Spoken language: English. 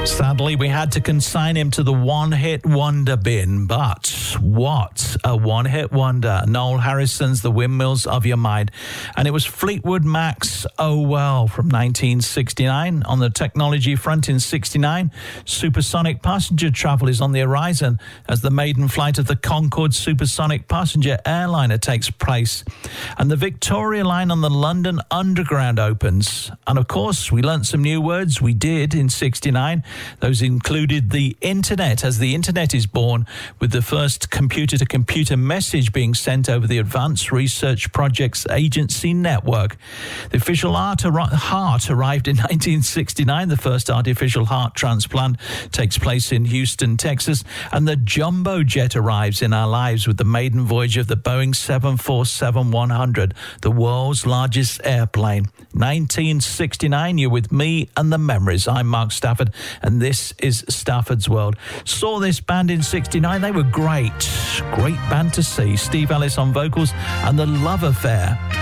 Sadly, we had to consign him to the one-hit wonder bin, but what a one-hit wonder. Noel Harrison's The Windmills of Your Mind. And it was Fleetwood Mac's Oh Well from 1969. On the technology front in 69, supersonic passenger travel is on the horizon as the maiden flight of the Concorde supersonic passenger airliner takes place. And the Victoria line on the London Underground opens. And of course, we learnt some new words. We did in 69. Those included the internet, as the internet is born, with the first computer-to-computer message being sent over the Advanced Research Projects Agency network. The official heart arrived in 1969. The first artificial heart transplant takes place in Houston, Texas. And the jumbo jet arrives in our lives with the maiden voyage of the Boeing 747-100, the world's largest airplane. 1969, you're with me and the memories. I'm Mark Stafford, and this is Stafford's World. Saw this band in 69. They were great band to see. Steve Ellis on vocals and The Love Affair.